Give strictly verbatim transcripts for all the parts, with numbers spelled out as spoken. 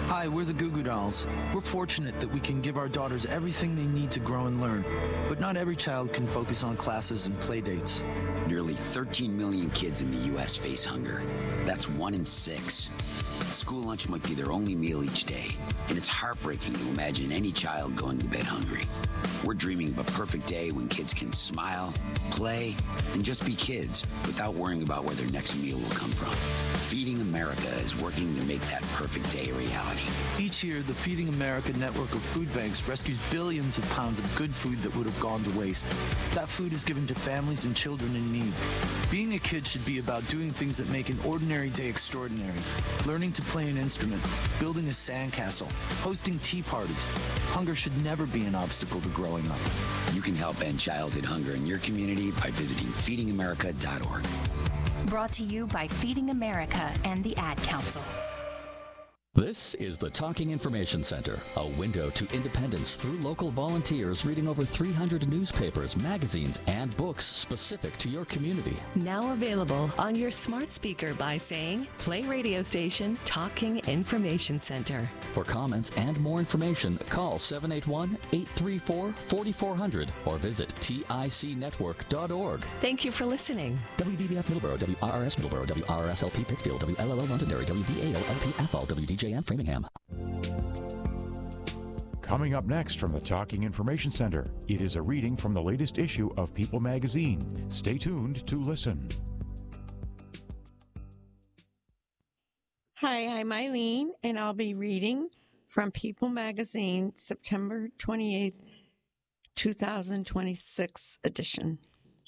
Hi, we're the Goo Goo Dolls. We're fortunate that we can give our daughters everything they need to grow and learn. But not every child can focus on classes and play dates. Nearly thirteen million kids in the U S face hunger. That's one in six. School lunch might be their only meal each day, and it's heartbreaking to imagine any child going to bed hungry. We're dreaming of a perfect day when kids can smile, play, and just be kids without worrying about where their next meal will come from. Feeding America is working to make that perfect day a reality. Each year, the Feeding America network of food banks rescues billions of pounds of good food that would have gone to waste. That food is given to families and children in need. Being a kid should be about doing things that make an ordinary day extraordinary. Learning to play an instrument, building a sandcastle, hosting tea parties. Hunger should never be an obstacle to growing up. You can help end childhood hunger in your community by visiting feeding america dot org. Brought to you by Feeding America and the Ad Council. This is the Talking Information Center, a window to independence through local volunteers reading over three hundred newspapers, magazines, and books specific to your community. Now available on your smart speaker by saying, play radio station Talking Information Center. For comments and more information, call seven eight one, eight three four, four four zero zero or visit tic network dot org. Thank you for listening. W B B F Middleborough, W R R S Middleborough, W R R S L P Pittsfield, W L L O Londonderry, W V A O L P Athol, W D J and Framingham. Coming up next from the Talking Information Center, it is a reading from the latest issue of People magazine. Stay tuned to listen. Hi, I'm Eileen, and I'll be reading from People magazine, September twenty-eighth, twenty twenty-six edition.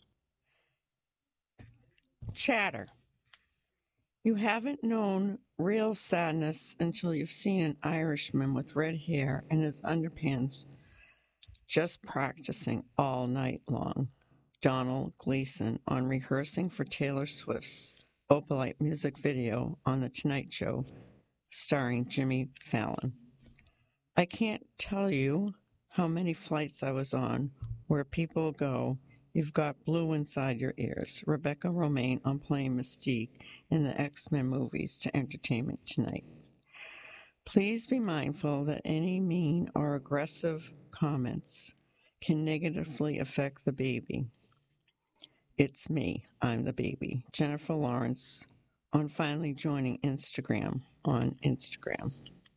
Chatter. You haven't known real sadness until you've seen an Irishman with red hair and his underpants just practicing all night long. Donald Gleason on rehearsing for Taylor Swift's Opalite music video on The Tonight Show, starring Jimmy Fallon. I can't tell you how many flights I was on where people go, "You've got blue inside your ears." Rebecca Romaine on playing Mystique in the X-Men movies to Entertainment Tonight. Please be mindful that any mean or aggressive comments can negatively affect the baby. It's me. I'm the baby. Jennifer Lawrence on finally joining Instagram on Instagram.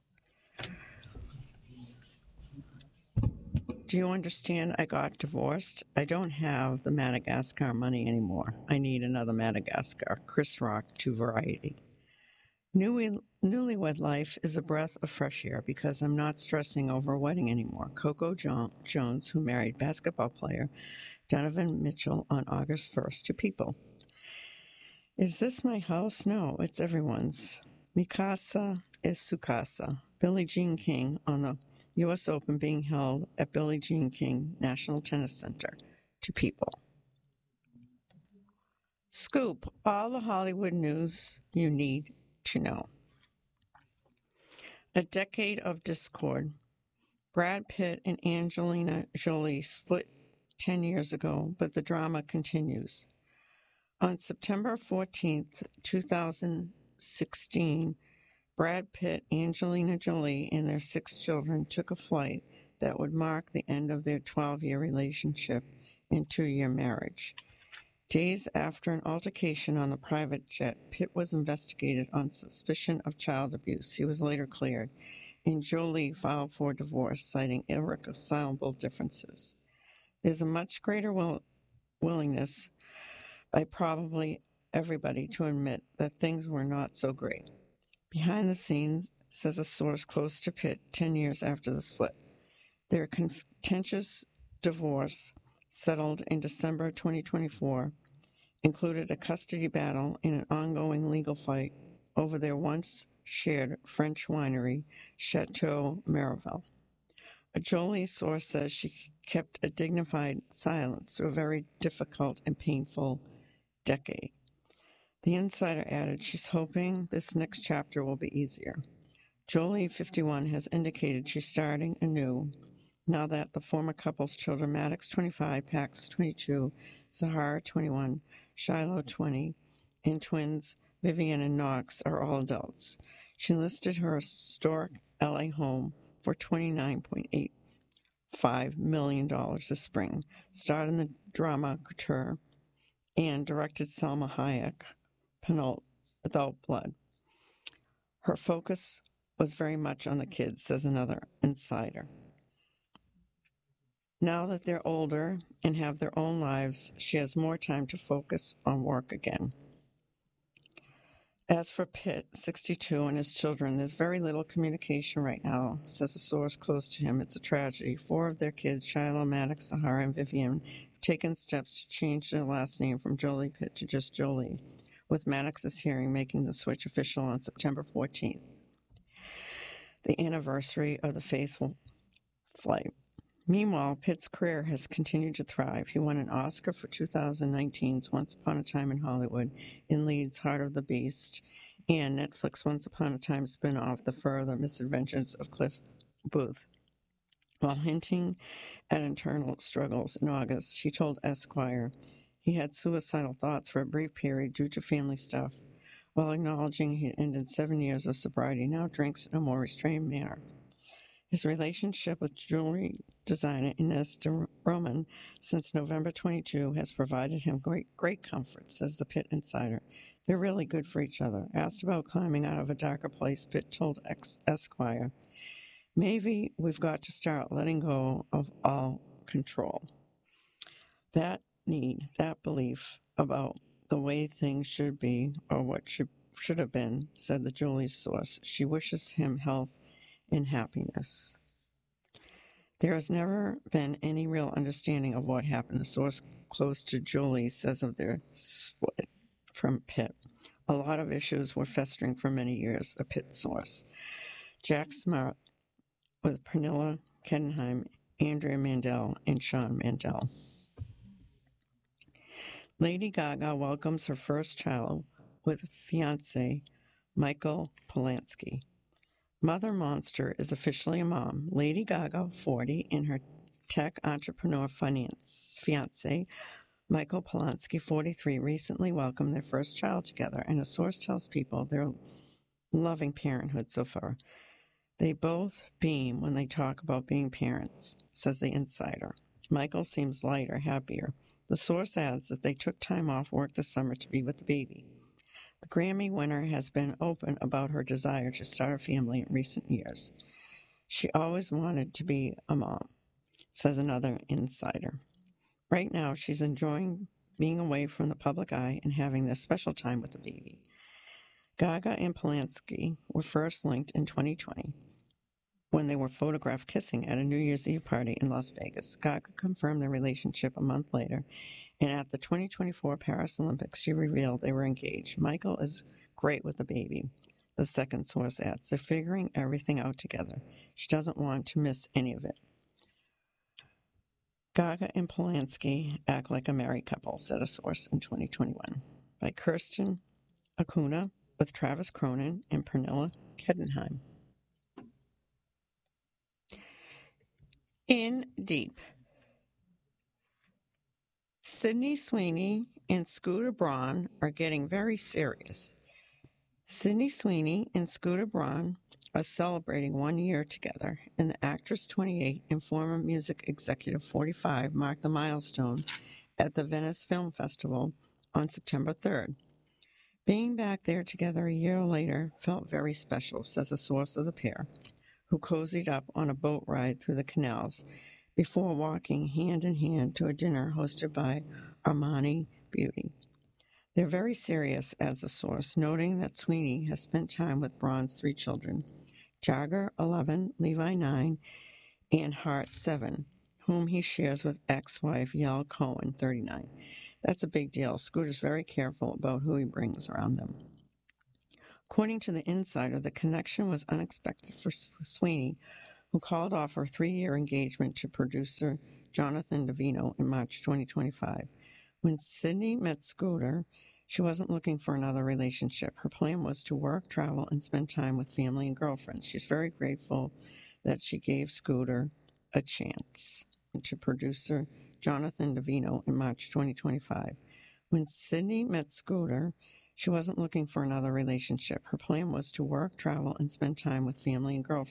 Do you understand I got divorced? I don't have the Madagascar money anymore. I need another Madagascar. Chris Rock to Variety. Newly, newlywed life is a breath of fresh air because I'm not stressing over a wedding anymore. Coco jo- Jones, who married basketball player Donovan Mitchell on August first to People. Is this my house? No, it's everyone's. Mikasa is Sukasa. Billie Jean King on the U S Open being held at Billie Jean King National Tennis Center to People. Scoop, all the Hollywood news you need to know. A decade of discord. Brad Pitt and Angelina Jolie split ten years ago, but the drama continues. On September fourteenth, twenty sixteen, Brad Pitt, Angelina Jolie, and their six children took a flight that would mark the end of their twelve-year relationship and two-year marriage. Days after an altercation on the private jet, Pitt was investigated on suspicion of child abuse. He was later cleared, and Jolie filed for divorce, citing irreconcilable differences. There's a much greater will- willingness by probably everybody to admit that things were not so great. Behind the scenes, says a source close to Pitt ten years after the split. Their contentious divorce, settled in December twenty twenty-four, included a custody battle and an ongoing legal fight over their once shared French winery, Chateau Miraval. A Jolie source says she kept a dignified silence through a very difficult and painful decade. The insider added she's hoping this next chapter will be easier. Jolie, fifty-one, has indicated she's starting anew now that the former couple's children, Maddox, twenty-five, Pax, twenty-two, Zahara, twenty-one, Shiloh, twenty, and twins Vivian and Knox are all adults. She listed her historic L A home for twenty-nine point eight five million dollars this spring, starred in the drama Couture, and directed Salma Hayek, Penal Adult Blood. Her focus was very much on the kids, says another insider. Now that they're older and have their own lives, she has more time to focus on work again. As for Pitt, sixty-two, and his children, there's very little communication right now, says a source close to him. It's a tragedy. Four of their kids, Shiloh, Maddox, Sahara, and Vivian, have taken steps to change their last name from Jolie Pitt to just Jolie, with Maddox's hearing making the switch official on September fourteenth, the anniversary of the fateful flight. Meanwhile, Pitt's career has continued to thrive. He won an Oscar for two thousand nineteen's Once Upon a Time in Hollywood in Leeds' Heart of the Beast, and Netflix Once Upon a Time spin-off The Further Misadventures of Cliff Booth. While hinting at internal struggles in August, he told Esquire he had suicidal thoughts for a brief period due to family stuff. While acknowledging he had ended seven years of sobriety, now drinks in a more restrained manner. His relationship with jewelry designer Ines de Roman since November twenty-second has provided him great, great comfort, says the Pitt insider. They're really good for each other. Asked about climbing out of a darker place, Pitt told Esquire, maybe we've got to start letting go of all control. That need, that belief about the way things should be or what should, should have been, said the Julie's source. She wishes him health and happiness. There has never been any real understanding of what happened. A source close to Julie says of their split from Pitt. A lot of issues were festering for many years, a Pitt source. Jack Smart with Pernilla Kedenheim, Andrea Mandel, and Sean Mandel. Lady Gaga welcomes her first child with fiancé Michael Polanski. Mother Monster is officially a mom. Lady Gaga, forty, and her tech entrepreneur finance fiancé, Michael Polanski, forty-three, recently welcomed their first child together, and a source tells people they're loving parenthood so far. They both beam when they talk about being parents, says the insider. Michael seems lighter, happier. The source adds that they took time off work this summer to be with the baby. The Grammy winner has been open about her desire to start a family in recent years. She always wanted to be a mom, says another insider. Right now, she's enjoying being away from the public eye and having this special time with the baby. Gaga and Polanski were first linked in twenty twenty when they were photographed kissing at a New Year's Eve party in Las Vegas. Gaga confirmed their relationship a month later, and at the twenty twenty-four Paris Olympics, she revealed they were engaged. Michael is great with the baby, the second source adds. They're figuring everything out together. She doesn't want to miss any of it. Gaga and Polanski act like a married couple, said a source in twenty twenty-one. By Kirsten Acuna with Travis Cronin and Pernilla Kedenheim. In Deep. Sydney Sweeney and Scooter Braun are getting very serious. Sydney Sweeney and Scooter Braun are celebrating one year together, and the actress, twenty-eight, and former music executive, forty-five, marked the milestone at the Venice Film Festival on September third. Being back there together a year later felt very special, says a source of the pair, who cozied up on a boat ride through the canals before walking hand in hand to a dinner hosted by Armani Beauty. They're very serious, adds a source, noting that Sweeney has spent time with Braun's three children, Jagger, eleven, Levi, nine, and Hart, seven, whom he shares with ex-wife Yael Cohen, thirty-nine. That's a big deal. Scooter's very careful about who he brings around them. According to the insider, the connection was unexpected for Sweeney, who called off her three-year engagement to producer Jonathan Davino in March twenty twenty-five. When Sydney met Scooter, she wasn't looking for another relationship. Her plan was to work, travel, and spend time with family and girlfriends. She's very grateful that she gave Scooter a chance. To producer Jonathan Davino in March twenty twenty-five. When Sydney met Scooter, she wasn't looking for another relationship. Her plan was to work, travel, and spend time with family and girlfriends.